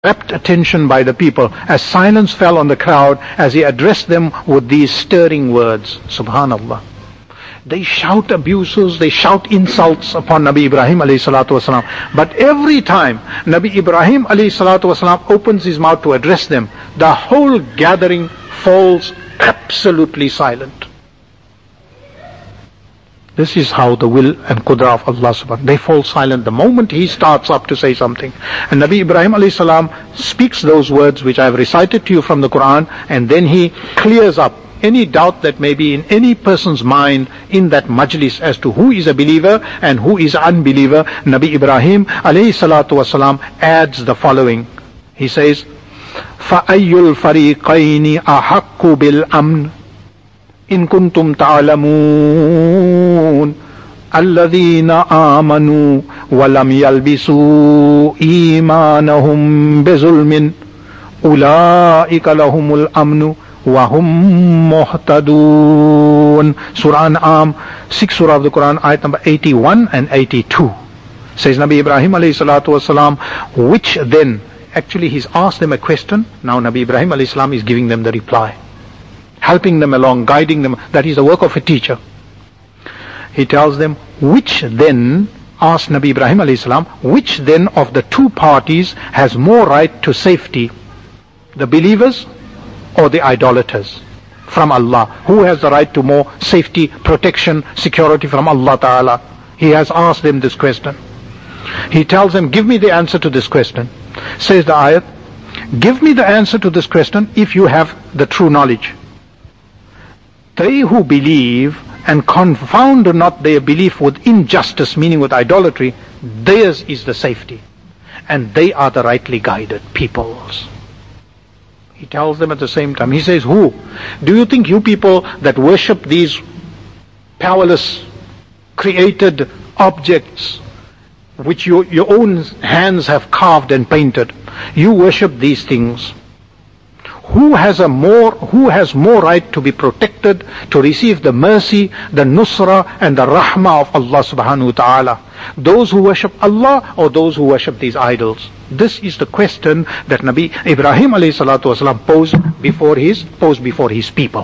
rapt attention by the people as silence fell on the crowd as he addressed them with these stirring words. Subhanallah. They shout abuses, they shout insults upon Nabi Ibrahim alayhi salatu wasalam. But every time Nabi Ibrahim alayhi salatu wasalam opens his mouth to address them, the whole gathering falls absolutely silent. This is how the will and qudra of Allah subhanahu wa ta'ala. They fall silent the moment he starts up to say something. And Nabi Ibrahim alayhi salam speaks those words which I have recited to you from the Quran, and then he clears up any doubt that may be in any person's mind in that majlis as to who is a believer and who is an unbeliever. Nabi Ibrahim alayhi salatu wasalam adds the following. He says, فَأَيُّ الْفَرِيقَيْنِ أَحَقُّ بِالْأَمْنِ إِن كُنتُمْ تَعْلَمُونَ الَّذِينَ آمَنُوا وَلَمْ يَلْبِسُوا إِيمَانَهُمْ بِظُلْمٍ أُولَئِكَ لَهُمُ الْأَمْنُ وَهُمْ مُهْتَدُونَ. Surah An'am, 6th Surah of the Quran, ayat number 81 and 82. Says Nabi Ibrahim alayhi salatu wasalam, which then, actually he's asked them a question, now Nabi Ibrahim alayhi salam is giving them the reply, helping them along, guiding them. That is the work of a teacher. He tells them, which then, asked Nabi Ibrahim alayhi salam, which then of the two parties has more right to safety? The believers or the idolaters? From Allah. Who has the right to more safety, protection, security from Allah Ta'ala? He has asked them this question. He tells them, give me the answer to this question. Says the ayat, give me the answer to this question if you have the true knowledge. They who believe and confound not their belief with injustice, meaning with idolatry, theirs is the safety. And they are the rightly guided peoples. He tells them at the same time, he says, who? Do you think you people that worship these powerless, created objects, which your own hands have carved and painted, you worship these things? Who has more right to be protected, to receive the mercy, the nusra and the rahmah of Allah subhanahu wa ta'ala? Those who worship Allah or those who worship these idols? This is the question that Nabi Ibrahim alayhi salatu wasalam posed before his people.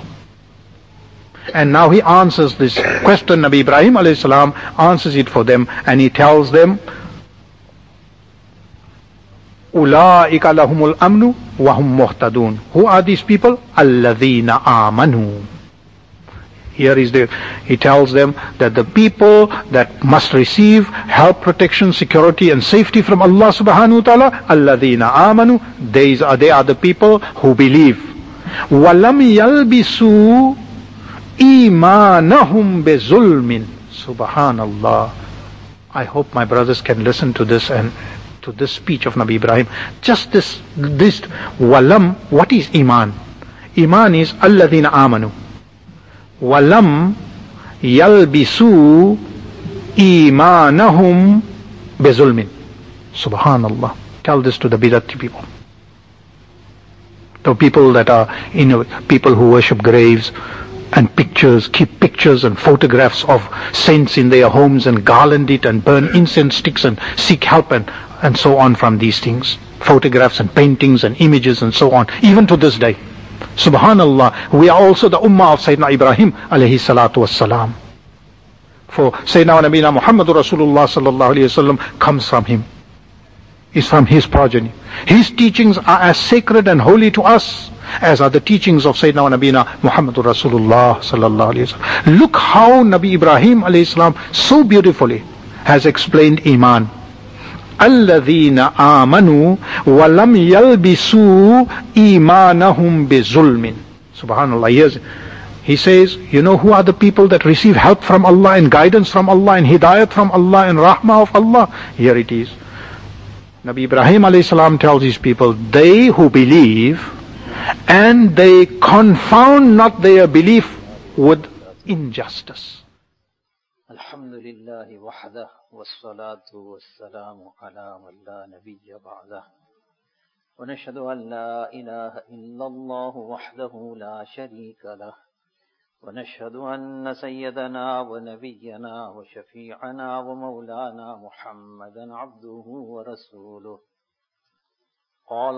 And now he answers this question. Nabi Ibrahim alayhi salam answers it for them, and he tells them, أُولَٰئِكَ لَهُمُ الْأَمْنُ وَهُمْ مُهْتَدُونَ. Who are these people? الَّذِينَ آمَنُوا. He tells them that the people that must receive help, protection, security and safety from Allah subhanahu wa ta'ala, الَّذِينَ آمَنُوا, they are the people who believe. وَلَمْ يَلْبِسُوا إِيمَانَهُمْ بِظُلْمٍ. Subhanallah. I hope my brothers can listen to this and to this speech of Nabi Ibrahim. Just this walam, what is iman? Iman is alladhina amanu. Walam yalbisu imanahum bezulmin. Subhanallah. Tell this to the bid'ati people. The people that are, people who worship graves and pictures, keep pictures and photographs of saints in their homes and garland it and burn incense sticks and seek help and so on from these things. Photographs and paintings and images and so on. Even to this day. Subhanallah. We are also the ummah of Sayyidina Ibrahim alayhi salatu wassalam. For Sayyidina Nabina Muhammadur Rasulullah sallallahu alayhi wasallam comes from him. Is from his progeny. His teachings are as sacred and holy to us as are the teachings of Sayyidina Nabina Muhammadur Rasulullah sallallahu alayhi wasallam. Look how Nabi Ibrahim alayhi salam so beautifully has explained iman. الَّذِينَ آمَنُوا وَلَمْ يَلْبِسُوا إِيمَانَهُمْ بِظُلْمٍ. Subhanallah. He says, you know who are the people that receive help from Allah and guidance from Allah and hidayat from Allah and rahmah of Allah? Here it is. Nabi Ibrahim alayhi salam tells his people, they who believe and they confound not their belief with injustice. Alhamdulillah wahdah wassalatu wassalamu ala man la nabiyya ba'dah. Wa nashhadu an la ilaha illallah wahdahu la sharika lah. Wa nashhadu anna sayyidana wa nabiyyana wa shafi'ana wa maulana Muhammadan abduhu wa rasuluh. قال